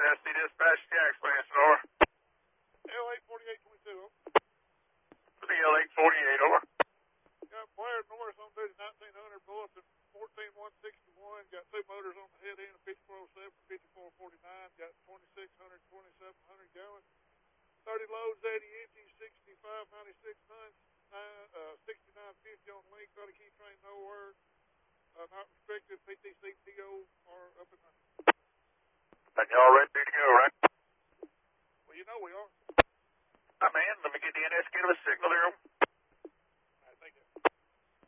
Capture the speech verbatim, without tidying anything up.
S C Dispatch, Jack Spencer, over. L eight forty-eight twenty-two, over. The L eight forty-eight, over. Got Blair Norris on duty, nineteen hundred, bulletin fourteen one sixty-one. Got two motors on the head end, fifty-four oh seven, fifty-four forty-nine. Got twenty-six hundred, twenty-seven hundred going. thirty loads, eighty empty, sixty-five ninety-six tons, uh, sixty-nine fifty on link, got a key train, no word. Uh, not restricted, P T C, P O are up and running. And y'all ready to go, right? Well, you know we are. I'm in. Let me get the N S, get him a signal there.